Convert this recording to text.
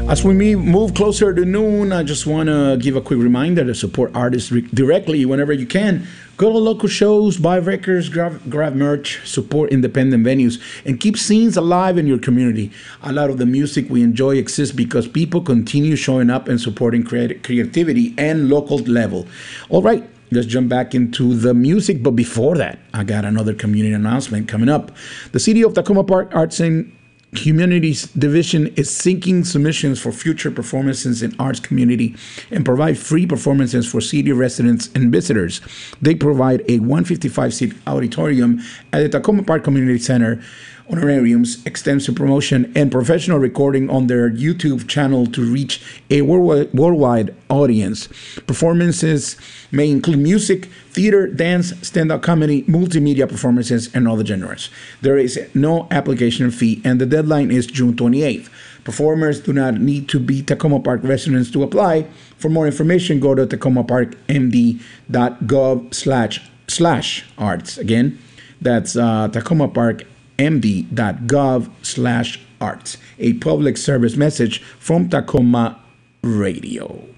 As we move closer to noon, I just want to give a quick reminder to support artists directly whenever you can. Go to local shows, buy records, grab merch, support independent venues, and keep scenes alive in your community. A lot of the music we enjoy exists because people continue showing up and supporting creativity and local level. All right, let's jump back into the music. But before that, I got another community announcement coming up. The City of Tacoma Park Arts and Humanities Division is seeking submissions for future performances in arts community and provide free performances for city residents and visitors. They provide a 155-seat auditorium at the Tacoma Park Community Center, honorariums, extensive promotion, and professional recording on their YouTube channel to reach a worldwide audience. Performances may include music, theater, dance, stand-up comedy, multimedia performances, and other genres. There is no application fee, and the deadline is June 28th. Performers do not need to be Tacoma Park residents to apply. For more information, go to tacomaparkmd.gov/arts. Again, that's tacomaparkmd.gov/arts. A public service message from Tacoma Radio.